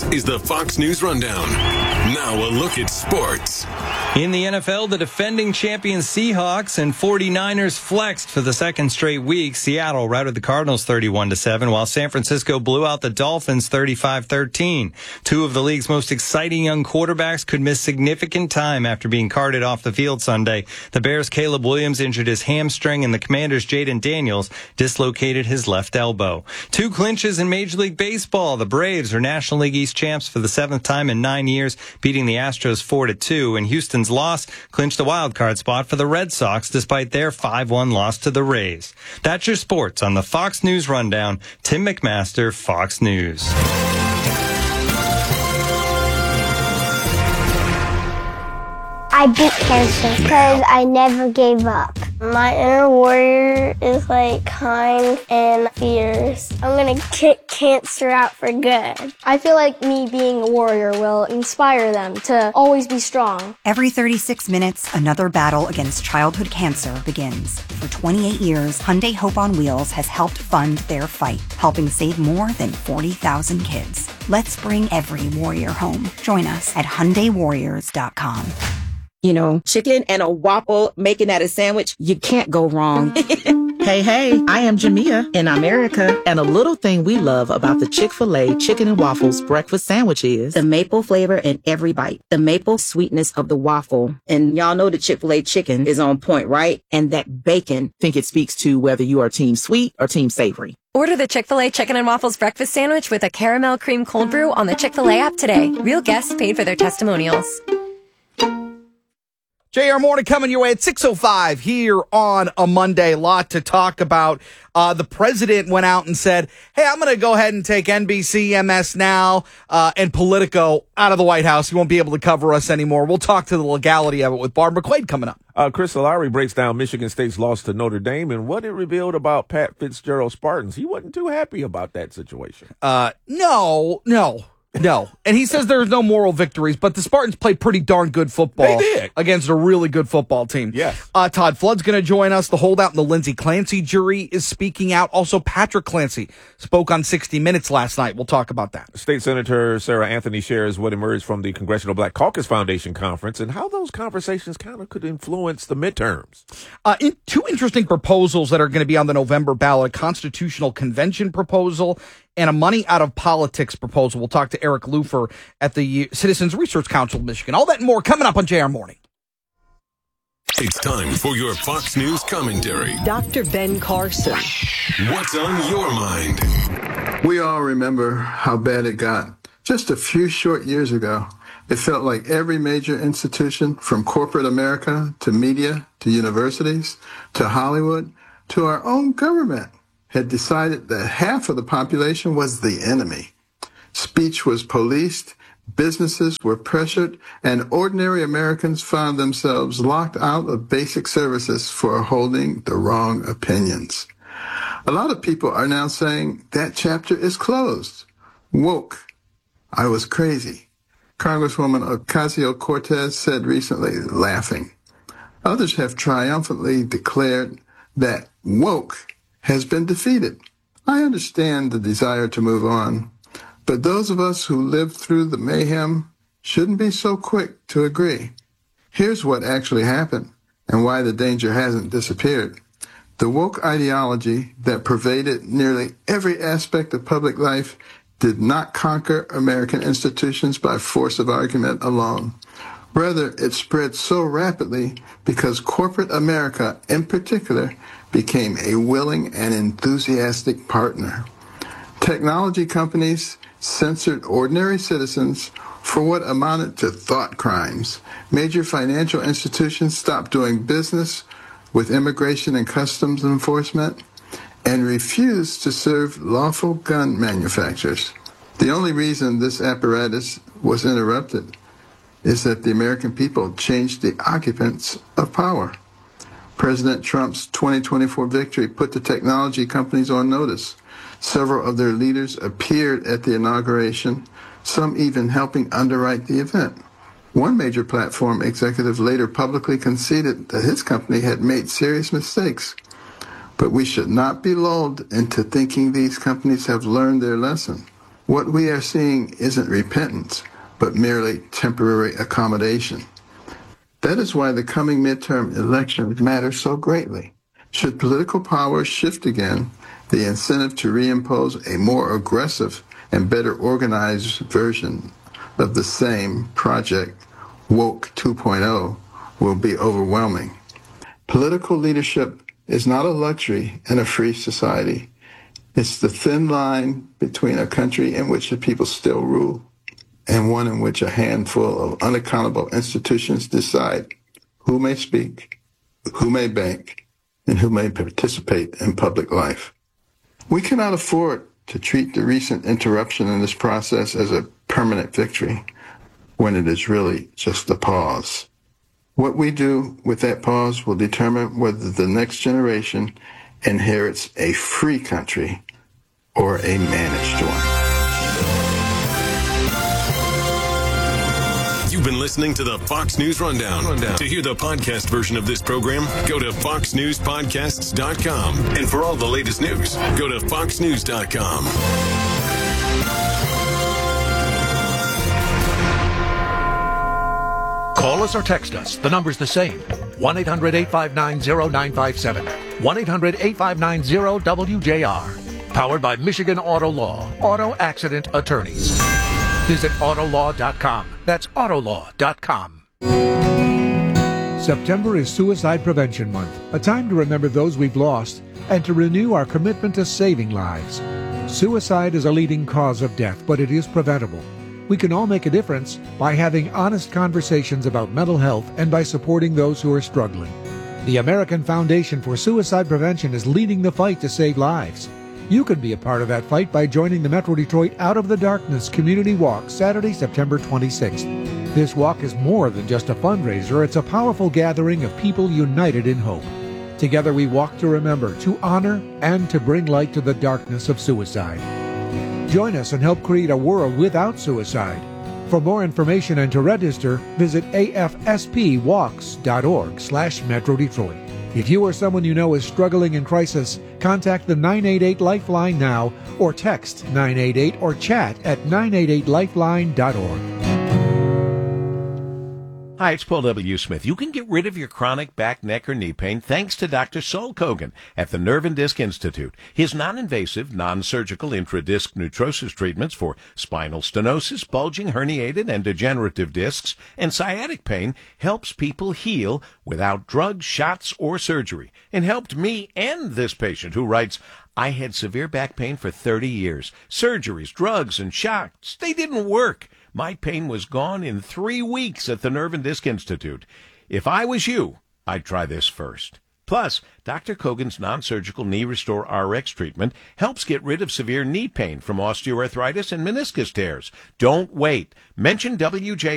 is the Fox News Rundown. Now a look at sports. In the NFL, the defending champion Seahawks and 49ers flexed for the second straight week. Seattle routed the Cardinals 31-7, while San Francisco blew out the Dolphins 35-13. Two of the league's most exciting young quarterbacks could miss significant time after being carted off the field Sunday. The Bears' Caleb Williams injured his hamstring, and the Commanders' Jaden Daniels dislocated his left elbow. Two clinches in Major League Baseball. The Braves are National League East champs for the seventh time in 9 years, beating the Astros 4-2, and Houston's loss clinched a wild card spot for the Red Sox despite their 5-1 loss to the Rays. That's your sports on the Fox News Rundown. Tim McMaster, Fox News. I beat cancer because I never gave up. My inner warrior is kind and fierce. I'm going to kick cancer out for good. I feel like me being a warrior will inspire them to always be strong. Every 36 minutes, another battle against childhood cancer begins. For 28 years, Hyundai Hope on Wheels has helped fund their fight, helping save more than 40,000 kids. Let's bring every warrior home. Join us at HyundaiWarriors.com. You know, chicken and a waffle, making that a sandwich, you can't go wrong. Hey, I am Jamia in America, and a little thing we love about the Chick-fil-A Chicken and Waffles breakfast sandwich is the maple flavor in every bite, the maple sweetness of the waffle. And y'all know the Chick-fil-A chicken is on point, right? And that bacon. I think it speaks to whether you are team sweet or team savory. Order the Chick-fil-A Chicken and Waffles breakfast sandwich with a caramel cream cold brew on the Chick-fil-A app today. Real guests paid for their testimonials. JR Morning coming your way at 6:05 here on a Monday. A lot to talk about. The president went out and said, hey, I'm going to go ahead and take NBC, MS Now, and Politico out of the White House. You won't be able to cover us anymore. We'll talk to the legality of it with Barb McQuaid coming up. Chris Lowry breaks down Michigan State's loss to Notre Dame and what it revealed about Pat Fitzgerald Spartans. He wasn't too happy about that situation. No. And he says there's no moral victories, but the Spartans played pretty darn good football. They did. Against a really good football team. Yes. Todd Flood's going to join us. The holdout in the Lindsey Clancy jury is speaking out. Also, Patrick Clancy spoke on 60 Minutes last night. We'll talk about that. State Senator Sarah Anthony shares what emerged from the Congressional Black Caucus Foundation conference and how those conversations kind of could influence the midterms. Two interesting proposals that are going to be on the November ballot, a constitutional convention proposal and a money out of politics proposal. We'll talk to Eric Lufer at the Citizens Research Council of Michigan. All that and more coming up on JR Morning. It's time for your Fox News commentary. Dr. Ben Carson. What's on your mind? We all remember how bad it got. Just a few short years ago, it felt like every major institution, from corporate America to media to universities to Hollywood to our own government, had decided that half of the population was the enemy. Speech was policed, businesses were pressured, and ordinary Americans found themselves locked out of basic services for holding the wrong opinions. A lot of people are now saying that chapter is closed. Woke. I was crazy. Congresswoman Ocasio-Cortez said recently, laughing. Others have triumphantly declared that woke has been defeated. I understand the desire to move on, but those of us who lived through the mayhem shouldn't be so quick to agree. Here's what actually happened and why the danger hasn't disappeared. The woke ideology that pervaded nearly every aspect of public life did not conquer American institutions by force of argument alone. Rather, it spread so rapidly because corporate America, in particular, became a willing and enthusiastic partner. Technology companies censored ordinary citizens for what amounted to thought crimes. Major financial institutions stopped doing business with immigration and customs enforcement and refused to serve lawful gun manufacturers. The only reason this apparatus was interrupted is that the American people changed the occupants of power. President Trump's 2024 victory put the technology companies on notice. Several of their leaders appeared at the inauguration, some even helping underwrite the event. One major platform executive later publicly conceded that his company had made serious mistakes. But we should not be lulled into thinking these companies have learned their lesson. What we are seeing isn't repentance, but merely temporary accommodation. That is why the coming midterm elections matter so greatly. Should political power shift again, the incentive to reimpose a more aggressive and better organized version of the same project, Woke 2.0, will be overwhelming. Political leadership is not a luxury in a free society. It's the thin line between a country in which the people still rule and one in which a handful of unaccountable institutions decide who may speak, who may bank, and who may participate in public life. We cannot afford to treat the recent interruption in this process as a permanent victory when it is really just a pause. What we do with that pause will determine whether the next generation inherits a free country or a managed one. You've been listening to the Fox News Rundown. To hear the podcast version of this program, go to foxnewspodcasts.com. And for all the latest news, go to foxnews.com. Call us or text us. The number's the same. 1-800-859-0957. 1-800-859-0WJR. Powered by Michigan Auto Law. Auto Accident Attorneys. Visit Autolaw.com. That's Autolaw.com. September is Suicide Prevention Month, a time to remember those we've lost and to renew our commitment to saving lives. Suicide is a leading cause of death, but it is preventable. We can all make a difference by having honest conversations about mental health and by supporting those who are struggling. The American Foundation for Suicide Prevention is leading the fight to save lives. You can be a part of that fight by joining the Metro Detroit Out of the Darkness Community Walk Saturday, September 26th. This walk is more than just a fundraiser. It's a powerful gathering of people united in hope. Together we walk to remember, to honor, and to bring light to the darkness of suicide. Join us and help create a world without suicide. For more information and to register, visit afspwalks.org/Metro Detroit. If you or someone you know is struggling in crisis, contact the 988 Lifeline now or text 988 or chat at 988lifeline.org. Hi, it's Paul W. Smith. You can get rid of your chronic back, neck, or knee pain thanks to Dr. Sol Kogan at the Nerve and Disc Institute. His non-invasive, non-surgical intradisc neutrosis treatments for spinal stenosis, bulging, herniated, and degenerative discs, and sciatic pain helps people heal without drugs, shots, or surgery. And helped me and this patient who writes, I had severe back pain for 30 years. Surgeries, drugs, and shots, they didn't work. My pain was gone in 3 weeks at the Nerve and Disc Institute. If I was you, I'd try this first. Plus, Dr. Kogan's non-surgical Knee Restore RX treatment helps get rid of severe knee pain from osteoarthritis and meniscus tears. Don't wait. Mention WJ